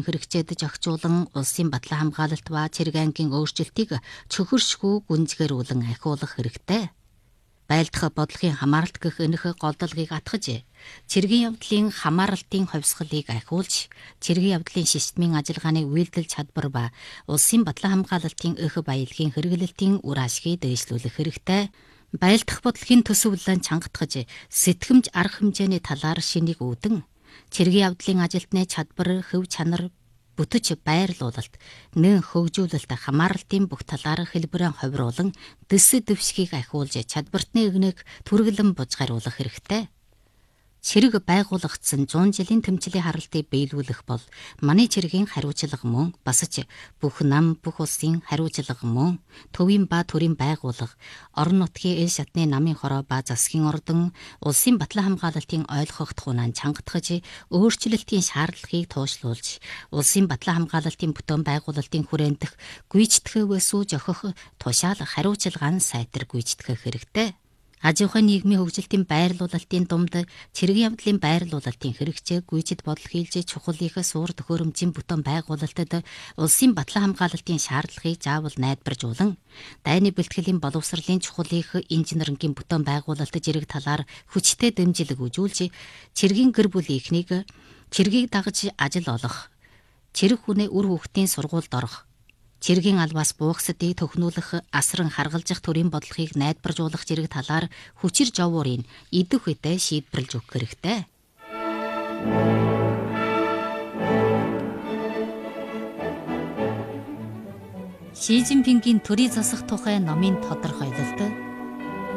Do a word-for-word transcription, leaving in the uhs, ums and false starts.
болон хэрэгцээд зохицуулан улсын батлан хамгаалалт ба цэрэг ангийн өөрчлөлтийг чөхөршгүй гүнзгээрүүлэн ахиулах хэрэгтэй. Байлдах бодлогын хамааралт гэх энэх голдолгыг атгаж, цэргийн явдлын хамааралтын хувьсгалыг ахиулж, цэргийн явдлын системийн ажиллагааны үйлдэл чадвар ба улсын батлан хамгаалалтын эх баялагын хэрэглэлтийн үр ашгийг дээшлүүлэх хэрэгтэй. Байлдах бодлогын төсөвлөлөн чангатгаж, сэтгэмж арга хэмжээний талаар шинийг үүдэн, цэргийн явдлын ажилтны чадвар, хөв чанар, бүтэж байрлуулалт, нэн хөгжүүлэлт хамааралтын бүх талаар хэлбэрэн ховруулан дэс дэвшгийг ахиулж чадвартны өгнөг түргэлэн бужгаруулах хэрэгтэй. Цэрэг байгуулагдсан зуун жилийн тэмцлийн харалтыг биелүүлэх бол манай цэргийн хариуцлага мөн бас ч бүх нам бүх улсын хариуцлага мөн төвийн ба төрийн байгууллага, орон нутгийн эл шатны намын хороо ба засгийн ордон улсын батлан хамгаалалтын ойлгох тухайн чангатгаж өөрчлөлтийн шаардлагыг туушлуулж улсын батлан хамгаалалтын бүтээн байгуулалтын хүрээнтэх гүйцэтгэх өсүү зохих тушаал хариуцлага нь сайтар гүйцэтгэх хэрэгтэй. Аж ахуйн нийгмийн хөгжилтийн байрлуулалтын думд цэргийн явдлын байрлуулалтын хэрэгцээ гүйцэд бодол хийлж чухал их суур төхөөрөмжийн бүтээн байгуулалтад улсын батлан хамгаалалтын шаардлагыг заавал найдваржуулан дайны бэлтгэлийн боловсролын чухал их инженерингийн бүтээн байгуулалт зэрэг талаар хүчтэй дэмжлэг үзүүлж цэргийн гэр бүл ихнийг цэргийг дагаж ажил олох, цэрэг хүнээ үр хүүхдийн сургуульд орох, цэргийн албаас буухсдыг төхнүүлэх асран харгалзах төрийн бодлогыг найдваржуулах зэрэг талаар хүчир жовуурын идэх үедээ шийдвэрлэж өгөх хэрэгтэй. Ши Цзиньпингийн төрийн засах тухай номын тодорхойлолт